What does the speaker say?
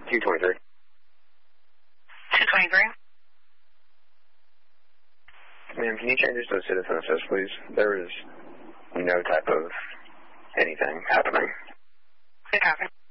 223. 223? Ma'am, can you change this to citizen assist, please? There is no type of anything happening. Good copy.